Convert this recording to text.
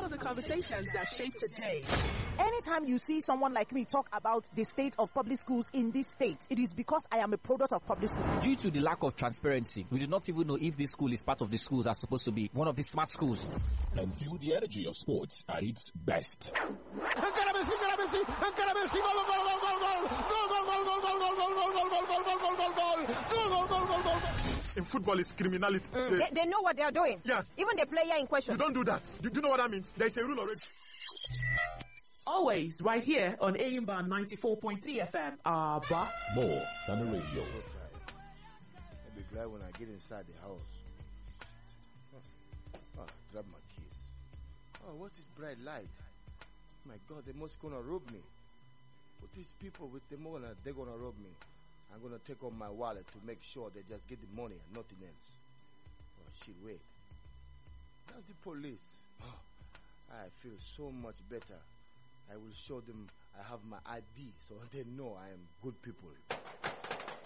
Follow the conversations that shape today. Anytime you see someone like me talk about the state of public schools in this state, it is because I am a product of public schools. Due to the lack of transparency, we do not even know if this school is part of the schools that are supposed to be one of the smart schools. And feel the energy of sports at its best. In football, it's criminality. They know what they are doing. Yeah. Even the player in question. You don't do that. Do you know what that means? There is a rule already. Always right here on Aimba 94.3 FM. Abba. More than the radio. I'll be glad when I get inside the house. Drop my keys. Oh, what is bright light? My God, they must gonna rob me. But these people with them they're gonna rob me. I'm gonna take out my wallet to make sure they just get the money and nothing else. Oh shit, wait. That's the police. Oh, I feel so much better. I will show them I have my ID so they know I am good people.